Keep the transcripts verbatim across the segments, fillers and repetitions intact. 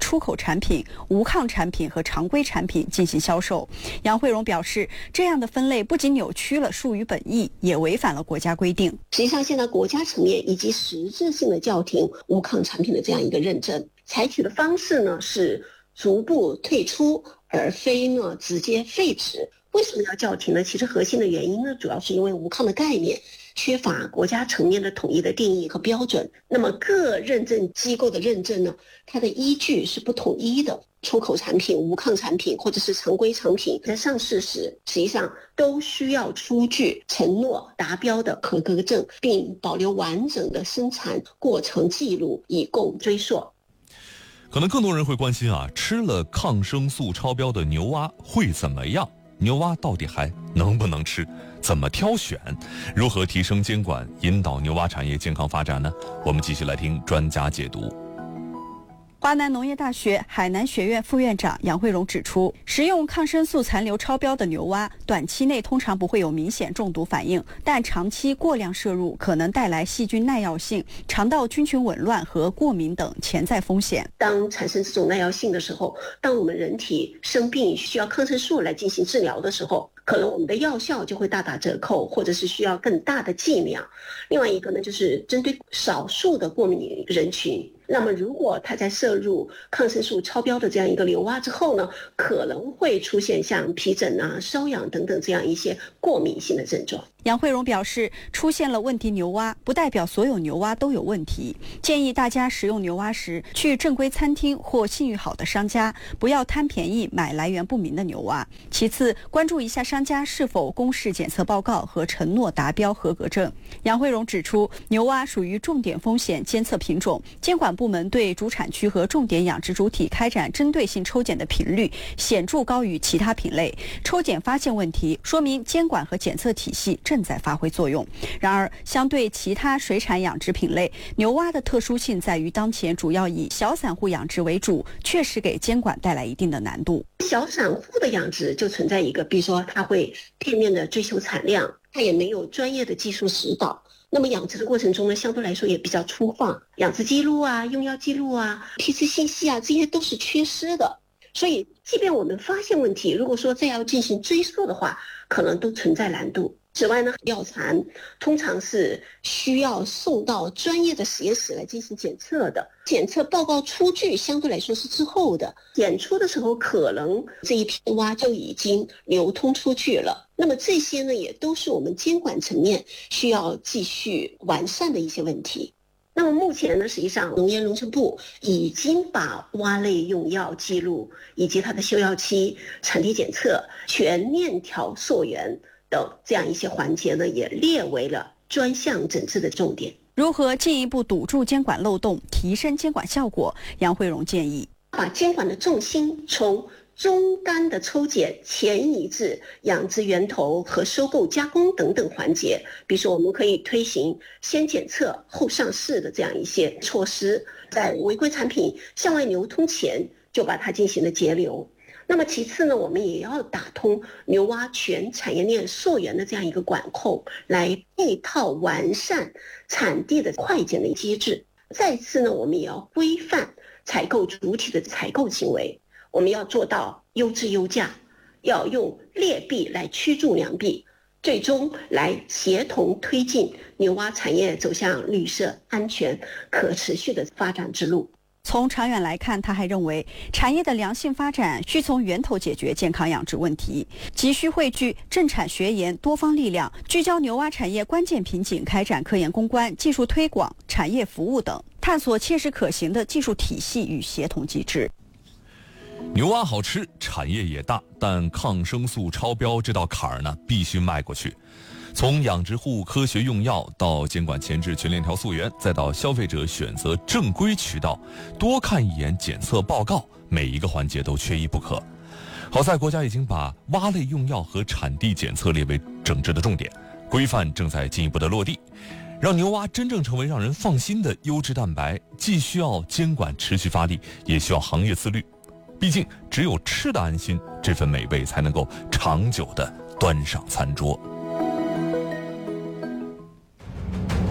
出口产品、无抗产品和常规产品进行销售。杨慧荣表示，这样的分类不仅扭曲了术语本意，也违反了国家规定。 实际上，现在国家层面以及实质性的叫停无抗产品的这样一个认证，采取的方式呢是逐步退出，而非呢直接废止。为什么要叫停呢？其实核心的原因呢，主要是因为无抗的概念缺乏国家层面的统一的定义和标准。那么各认证机构的认证呢，它的依据是不统一的。出口产品、无抗产品或者是常规产品在上市时，实际上都需要出具承诺达标的合格证，并保留完整的生产过程记录，以供追溯。 可能更多人会关心啊，吃了抗生素超标的牛蛙会怎么样？牛蛙到底还能不能吃？怎么挑选？如何提升监管，引导牛蛙产业健康发展呢？我们继续来听专家解读。 华南农业大学海南学院副院长杨慧荣指出，食用抗生素残留超标的牛蛙，短期内通常不会有明显中毒反应，但长期过量摄入可能带来细菌耐药性、肠道菌群紊乱和过敏等潜在风险。 当产生这种耐药性的时候，当我们人体生病需要抗生素来进行治疗的时候，可能我们的药效就会大打折扣，或者是需要更大的剂量。另外一个呢，就是针对少数的过敏人群，那么如果他在摄入抗生素超标的这样一个牛蛙之后呢，可能会出现像皮疹啊、瘙痒等等这样一些过敏性的症状。 杨慧荣表示，出现了问题牛蛙不代表所有牛蛙都有问题，建议大家食用牛蛙时去正规餐厅或信誉好的商家，不要贪便宜买来源不明的牛蛙。其次，关注一下商家是否公示检测报告和承诺达标合格证。杨慧荣指出，牛蛙属于重点风险监测品种，监管部门对主产区和重点养殖主体开展针对性抽检的频率显著高于其他品类，抽检发现问题，说明监管和检测体系正在发挥作用。然而，相对其他水产养殖品类，牛蛙的特殊性在于当前主要以小散户养殖为主，确实给监管带来一定的难度。 小散户的养殖就存在一个，比如说他会片面的追求产量，他也没有专业的技术指导。那么养殖的过程中呢，相对来说也比较粗放，养殖记录啊、用药记录啊、批次信息啊，这些都是缺失的。所以，即便我们发现问题，如果说再要进行追溯的话，可能都存在难度。此外呢，药残通常是需要送到专业的实验室来进行检测的，检测报告出具相对来说是滞后的，检出的时候可能这一批蛙就已经流通出去了。那么这些呢，也都是我们监管层面需要继续完善的一些问题。那么目前呢，实际上农业农村部已经把蛙类用药记录以及它的休药期、产地检测、全链条溯源等这样一些环节呢，也列为了专项整治的重点。 如何进一步堵住监管漏洞，提升监管效果？杨慧荣建议， 把监管的重心从终端的抽检前移至养殖源头和收购加工等等环节。比如说，我们可以推行先检测后上市的这样一些措施，在违规产品向外流通前就把它进行了截留。那么其次呢，我们也要打通牛蛙全产业链溯源的这样一个管控，来配套完善产地的快检的机制。再次呢，我们也要规范采购主体的采购行为，我们要做到优质优价，要用劣币来驱逐良币，最终来协同推进牛蛙产业走向绿色、安全、可持续的发展之路。 从长远来看，他还认为产业的良性发展需从源头解决健康养殖问题，急需汇聚政产学研多方力量，聚焦牛蛙产业关键瓶颈，开展科研攻关、技术推广、产业服务等，探索切实可行的技术体系与协同机制。 牛蛙好吃，产业也大，但抗生素超标这道坎儿呢，必须迈过去。从养殖户科学用药到监管前置全链条溯源，再到消费者选择正规渠道，多看一眼检测报告，每一个环节都缺一不可。好在国家已经把蛙类用药和产地检测列为整治的重点，规范正在进一步的落地，让牛蛙真正成为让人放心的优质蛋白，既需要监管持续发力，也需要行业自律。毕竟只有吃得安心，这份美味才能够长久地端上餐桌。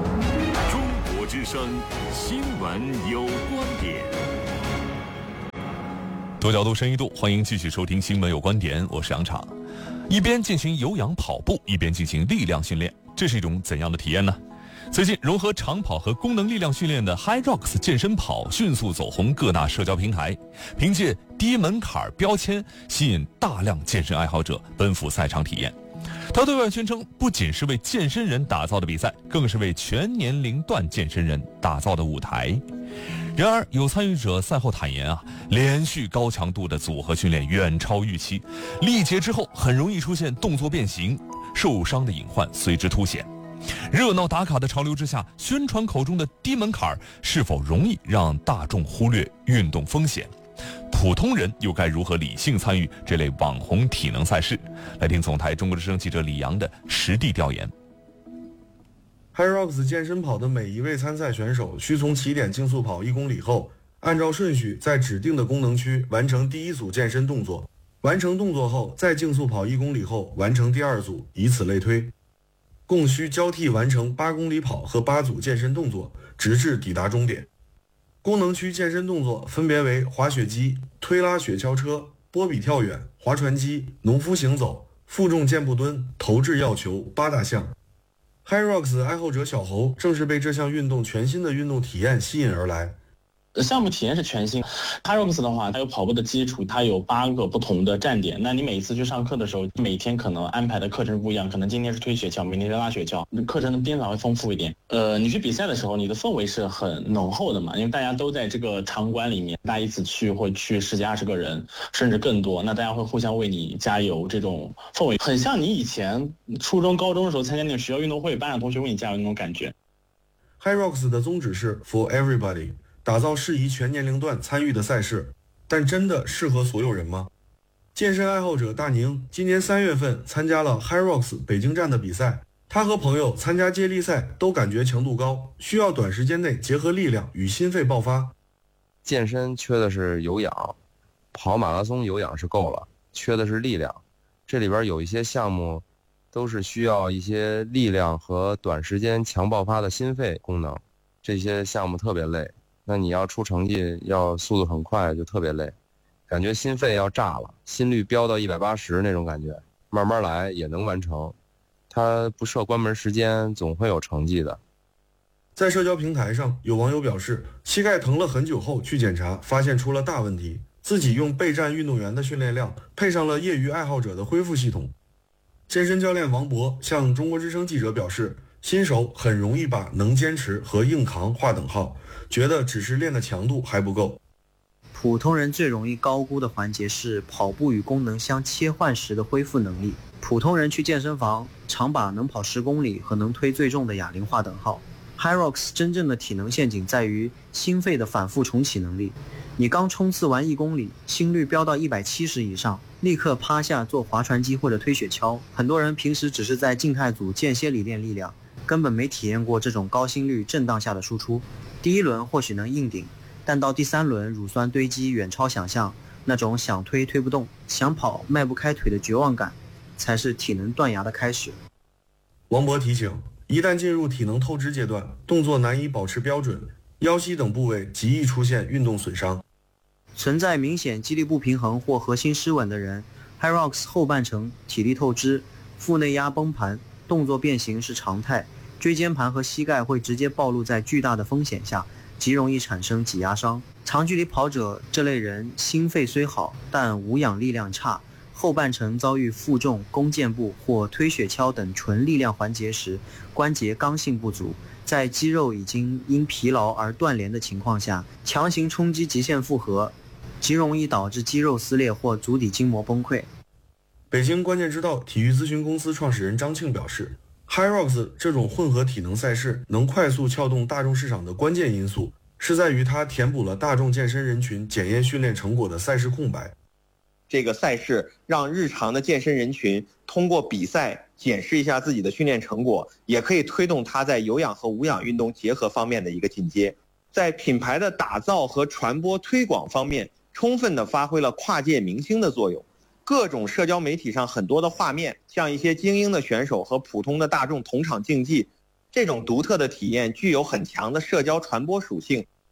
之声新闻有观点。 多角度深一度，欢迎继续收听新闻有观点，我是杨畅。一边进行有氧跑步，一边进行力量训练，这是一种怎样的体验呢？最近融合长跑和功能力量训练的 HYROX 健身跑迅速走红各大社交平台，凭借低门槛标签吸引大量健身爱好者奔赴赛场体验。他对外宣称，不仅是为健身人打造的比赛，更是为全年龄段健身人打造的舞台。然而，有参与者赛后坦言啊，连续高强度的组合训练远超预期，力竭之后很容易出现动作变形，受伤的隐患随之凸显。热闹打卡的潮流之下，宣传口中的低门槛是否容易让大众忽略运动风险？普通人又该如何理性参与这类网红体能赛事？来听总台中国之声记者李阳的实地调研。 HYROX 健身跑的每一位参赛选手需从起点竞速跑一公里后，按照顺序在指定的功能区完成第一组健身动作，完成动作后再竞速跑一公里后完成第二组，以此类推，共需交替完成八公里跑和八组健身动作，直至抵达终点。功能区健身动作分别为滑雪机、推拉雪橇车、波比跳远、划船机、农夫行走、负重健步蹲、投掷药球八大项。HYROX 爱好者小侯正是被这项运动全新的运动体验吸引而来。 项目体验是全新 HYROX 的话，它有跑步的基础，它有八个不同的站点。那你每一次去上课的时候，每天可能安排的课程不一样，可能今天是推雪橇，明天是拉雪橇，课程的编法会丰富一点。呃，你去比赛的时候，你的氛围是很浓厚的嘛，因为大家都在这个场馆里面，大家一起去会去十几二十个人，甚至更多，那大家会互相为你加油，这种氛围很像你以前初中、高中的时候参加那种学校运动会，班上同学为你加油那种感觉。 HYROX 的宗旨是 For Everybody，打造适宜全年龄段参与的赛事，但真的适合所有人吗？健身爱好者大宁今年三月份参加了 HYROX 北京站的比赛，他和朋友参加接力赛都感觉强度高，需要短时间内结合力量与心肺爆发。 健身缺的是有氧，跑马拉松有氧是够了，缺的是力量。这里边有一些项目都是需要一些力量和短时间强爆发的心肺功能，这些项目特别累。那你要出成绩要速度很快，就特别累，感觉心肺要炸了，心率飙到一百八十那种感觉，慢慢来也能完成，它不设关门时间，总会有成绩的。 在社交平台上，有网友表示，膝盖疼了很久后去检查，发现出了大问题，自己用备战运动员的训练量配上了业余爱好者的恢复系统。健身教练王博向中国之声记者表示，新手很容易把能坚持和硬扛划等号，觉得只是练的强度还不够。 普通人最容易高估的环节是跑步与功能相切换时的恢复能力。普通人去健身房常把能跑十公里和能推最重的哑铃划等号。HYROX 真正的体能陷阱在于心肺的反复重启能力。你刚冲刺完一公里，心率飙到一百七十以上，立刻趴下做划船机或者推雪橇。很多人平时只是在静态组间歇里练力量，根本没体验过这种高心率震荡下的输出。第一轮或许能硬顶，但到第三轮乳酸堆积远超想象，那种想推推不动，想跑迈不开腿的绝望感，才是体能断崖的开始。 王博提醒，一旦进入体能透支阶段，动作难以保持标准，腰膝等部位极易出现运动损伤。 存在明显肌力不平衡或核心失稳的人， HYROX 后半程体力透支，腹内压崩盘，动作变形是常态，椎间盘和膝盖会直接暴露在巨大的风险下，极容易产生挤压伤。长距离跑者这类人心肺虽好，但无氧力量差，后半程遭遇负重、弓箭步或推雪橇等纯力量环节时，关节刚性不足，在肌肉已经因疲劳而断连的情况下，强行冲击极限负荷，极容易导致肌肉撕裂或足底筋膜崩溃。 北京关键之道体育咨询公司创始人张庆表示， HYROX 这种混合体能赛事能快速撬动大众市场的关键因素，是在于它填补了大众健身人群检验训练成果的赛事空白。 这个赛事让日常的健身人群通过比赛检视一下自己的训练成果，也可以推动他在有氧和无氧运动结合方面的一个进阶。在品牌的打造和传播推广方面，充分地发挥了跨界明星的作用。各种社交媒体上很多的画面，像一些精英的选手和普通的大众同场竞技，这种独特的体验具有很强的社交传播属性。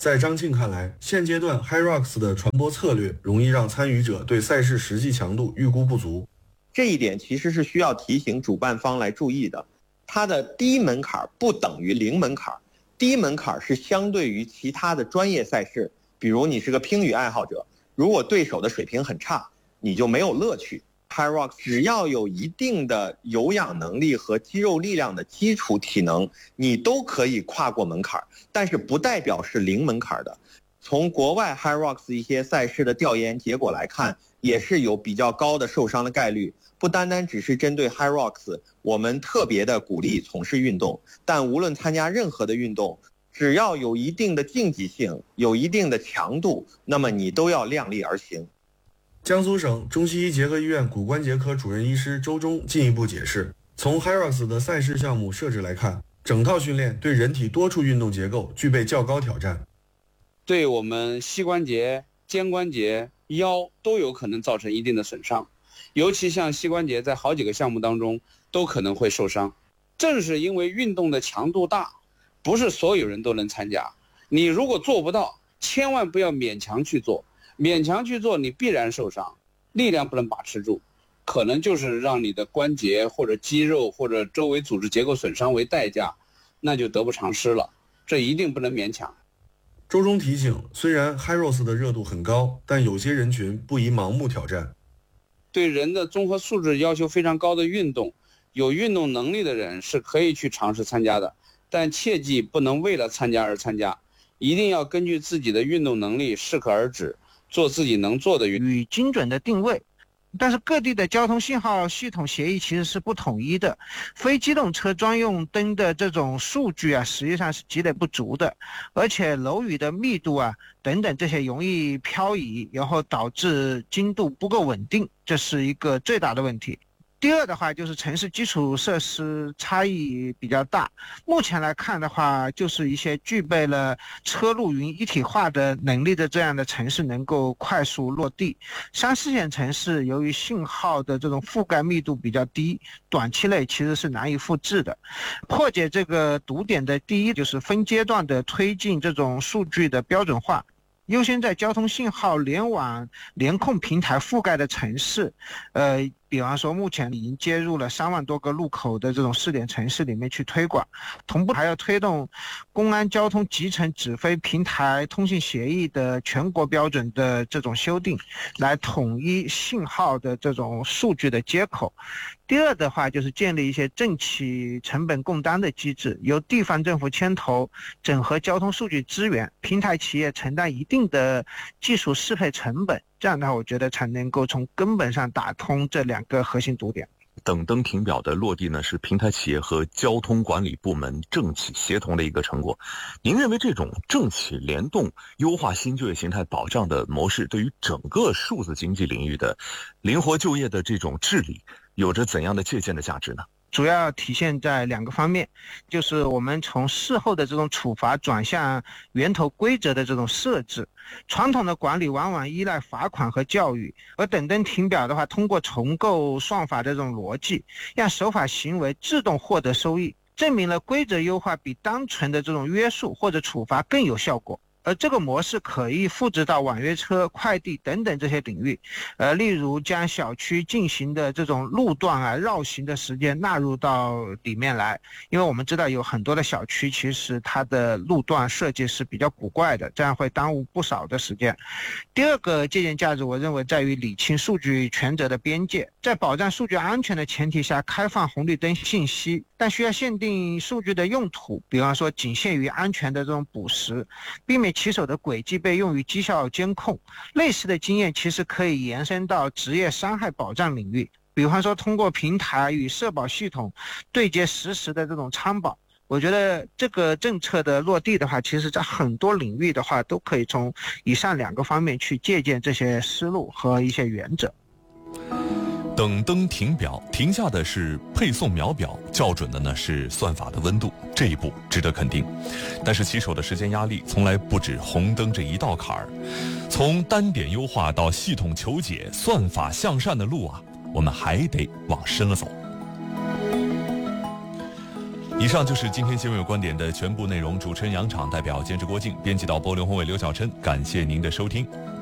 在张庆看来，现阶段 HYROX 的传播策略容易让参与者对赛事实际强度预估不足。 这一点其实是需要提醒主办方来注意的。它的低门槛不等于零门槛，低门槛是相对于其他的专业赛事，比如你是个乒羽爱好者，如果对手的水平很差，你就没有乐趣。HYROX 只要有一定的有氧能力和肌肉力量的基础体能，你都可以跨过门槛，但是不代表是零门槛的。从国外 HYROX 一些赛事的调研结果来看，也是有比较高的受伤的概率。不单单只是针对 HYROX， 我们特别的鼓励从事运动，但无论参加任何的运动，只要有一定的竞技性，有一定的强度，那么你都要量力而行。 江苏省中西医结合医院骨关节科主任医师周忠进一步解释，从 HYROX 的赛事项目设置来看，整套训练对人体多处运动结构具备较高挑战， 对我们膝关节、肩关节、腰都有可能造成一定的损伤，尤其像膝关节在好几个项目当中都可能会受伤。正是因为运动的强度大，不是所有人都能参加，你如果做不到，千万不要勉强去做，勉强去做你必然受伤，力量不能把持住，可能就是让你的关节或者肌肉或者周围组织结构损伤为代价，那就得不偿失了，这一定不能勉强。 周忠提醒，虽然 HYROX 的热度很高，但有些人群不宜盲目挑战。 对人的综合素质要求非常高的运动，有运动能力的人是可以去尝试参加的，但切记不能为了参加而参加，一定要根据自己的运动能力适可而止，做自己能做的运动。 与精准的定位，但是各地的交通信号系统协议其实是不统一的，非机动车专用灯的这种数据啊，实际上是积累不足的，而且楼宇的密度啊等等这些容易漂移，然后导致精度不够稳定，这是一个最大的问题。第二的话就是城市基础设施差异比较大，目前来看的话，就是一些具备了车路云一体化的能力的这样的城市能够快速落地，三四线城市由于信号的这种覆盖密度比较低，短期内其实是难以复制的。破解这个堵点的第一就是分阶段的推进这种数据的标准化，优先在交通信号联网联控平台覆盖的城市，呃，比方说目前已经接入了三万多个路口的这种试点城市里面去推广，同步还要推动公安交通集成指挥平台通信协议的全国标准的这种修订，来统一信号的这种数据的接口。第二的话就是建立一些政企成本共担的机制，由地方政府牵头整合交通数据资源，平台企业承担一定的技术适配成本，这样的话我觉得才能够从根本上打通这两个核心堵点。 等灯停表的落地呢，是平台企业和交通管理部门政企协同的一个成果。您认为这种政企联动优化新就业形态保障的模式，对于整个数字经济领域的灵活就业的这种治理，有着怎样的借鉴的价值呢？ 主要体现在两个方面，就是我们从事后的这种处罚转向源头规则的这种设置。传统的管理往往依赖罚款和教育，而等灯停表的话，通过重构算法的这种逻辑，让守法行为自动获得收益，证明了规则优化比单纯的这种约束或者处罚更有效果。而这个模式可以复制到网约车、快递等等这些领域，呃，例如将小区进行的这种路段啊、绕行的时间纳入到里面来，因为我们知道有很多的小区其实它的路段设计是比较古怪的，这样会耽误不少的时间。第二个借鉴价值，我认为在于理清数据权责的边界，在保障数据安全的前提下，开放红绿灯信息，但需要限定数据的用途，比方说仅限于安全的这种捕食，避免骑手的轨迹被用于绩效监控。类似的经验其实可以延伸到职业伤害保障领域，比方说通过平台与社保系统对接实时的这种参保。我觉得这个政策的落地的话，其实在很多领域的话都可以从以上两个方面去借鉴这些思路和一些原则。 等灯停表，停下的是配送秒表，校准的呢是算法的温度，这一步值得肯定。但是骑手的时间压力从来不止红灯这一道坎儿，从单点优化到系统求解、算法向善的路啊，我们还得往深了走。 以上就是今天新闻有观点的全部内容。主持人杨昶，代表监制郭靖，编辑导播刘宏伟、刘晓琛，感谢您的收听。